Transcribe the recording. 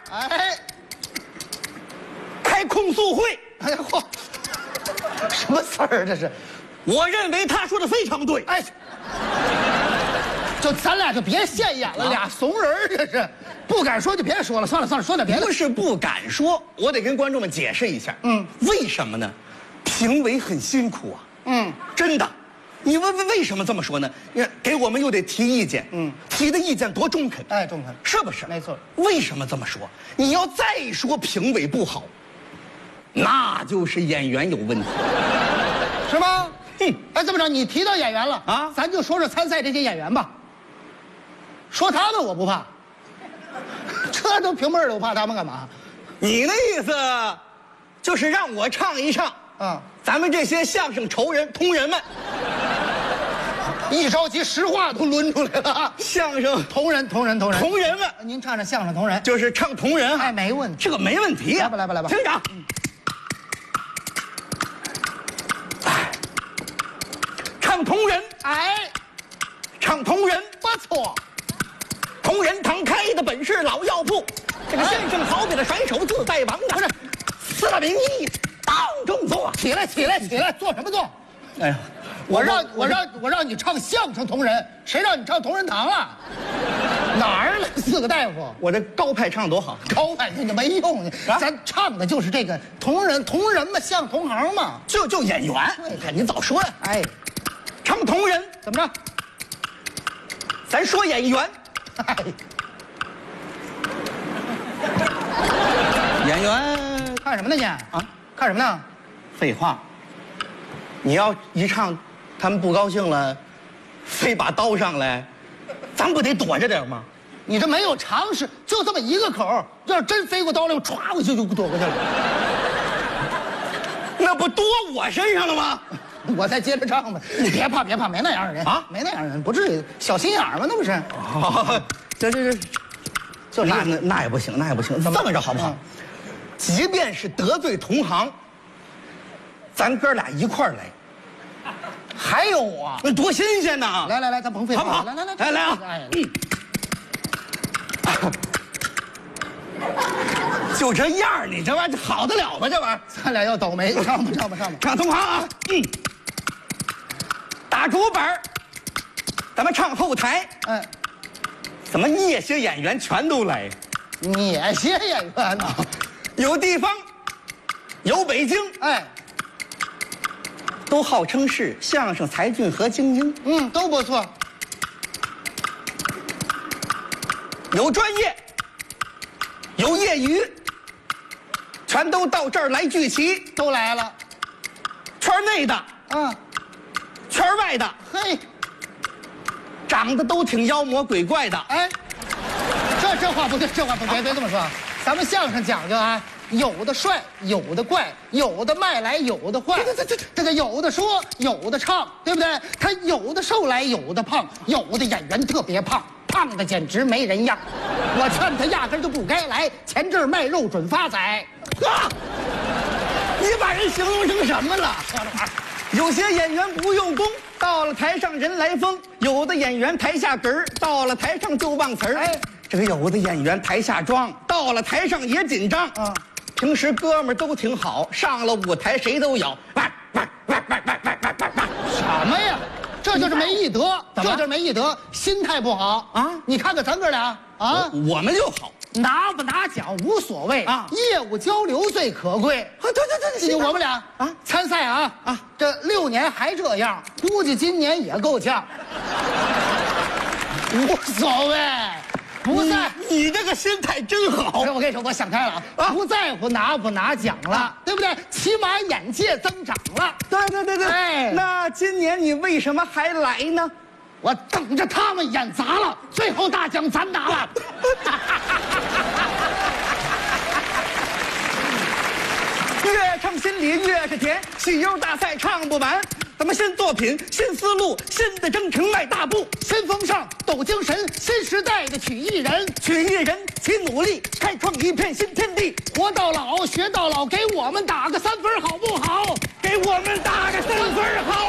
哎， 开控诉会。 哎呀嚯，什么词儿这是？ 我认为他说的非常对。 哎，就咱俩就别现眼了，俩怂人儿这是，不敢说就别说了，算了，说点别的。 不是不敢说，我得跟观众们解释一下。为什么呢？评委很辛苦啊。真的。你为什么这么说呢？给我们又得提意见。提的意见多中肯。 哎，中肯， 是不是？ 没错。 为什么这么说？你要再说评委不好，那就是演员有问题， 是吗？哎，这么着，你提到演员了啊， 咱就说说参赛这些演员吧。说他们我不怕，这都平辈了，我怕他们干嘛？ 你那意思，就是让我唱一唱啊， 咱们这些相声同仁们， 一着急实话都抡出来了啊！ 相声同仁们， 您唱唱相声同仁， 就是唱同仁啊， 哎，没问题， 这个没问题啊。 来吧， 听着。唱同仁， 哎， 唱同仁不错。 同仁堂开的本是老药铺，这个先生好比的甩手自在王啊！不是，四大名医当中坐， 起来，做什么做？ 哎呀， 我让你唱相声同仁，谁让你唱同仁堂了？哪儿来4个大夫？ 我这高派唱多好， 高派你没用，咱唱的就是这个同仁嘛，像同行嘛， 就演员。看你早说呀！ 哎， 唱同仁怎么着？ 咱说演员， 哎， 演员看什么呢你？啊，看什么呢？ 废话，你要一唱，他们不高兴了，非把刀上来，咱不得躲着点吗？ 你这没有常识，就这么一个口，要是真飞过刀来，我歘我就躲过去了。 那不多我身上了吗？ 我再接着唱吧，你别怕，没那样的人啊，没那样的人，不至于小心眼儿吗？那不是？ 这，就那也不行，这么着好不好？即便是得罪同行，咱哥俩一块儿来。 还有我， 多新鲜呐！ 来，咱甭废话， 好不好？来啊！就这样，你这玩意儿好得了吗？这玩意儿， 咱俩要倒霉，唱吧。 唱同行啊！打主板，咱们唱后台。怎么业些演员全都来？ 哪些演员呢？ 有地方，有北京，都号称是相声才俊和精英。 都不错。 有专业，有业余，全都到这儿来聚齐， 都来了。 圈内的，圈外的， 嘿， 长得都挺妖魔鬼怪的。 哎，这话不对，别这么说。咱们相声讲究啊，有的帅，有的怪，有的卖来，有的坏。这个有的说，有的唱，对不对？他有的瘦来，有的胖，有的演员特别胖，胖的简直没人样。我劝他压根就不该来，前阵卖肉准发财。 你把人形容成什么了？有些演员不用功，到了台上人来疯；有的演员台下哏儿，到了台上就忘词儿。这个有的演员台下装，到了台上也紧张。平时哥们儿都挺好，上了舞台谁都咬。 什么呀？这就是没艺德，心态不好啊！你看看咱哥俩啊， 我们就好。 拿不拿奖无所谓啊，业务交流最可贵。对，我们俩参赛这6年还这样，估计今年也够呛。无所谓，不在。 你这个心态真好。 我跟你说，我想开了不在乎拿不拿奖了，对不对？起码眼界增长了。 对。那今年你为什么还来呢？ 我等着他们演砸了，最后大奖咱拿了。 越唱心里越是甜，戏优大赛唱不完。咱们新作品、新思路、新的征程迈大步， 新风尚、抖精神，新时代的曲艺人， 齐努力，开创一片新天地。 活到老，学到老，给我们打个3分好不好？ 给我们打个3分好。